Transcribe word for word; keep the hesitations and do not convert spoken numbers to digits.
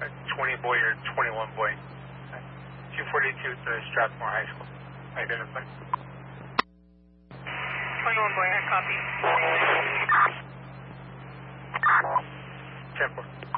twenty boy or twenty-one boy. two forty-two to Strathmore High School. Identified. twenty-one boy, I copy. ten four.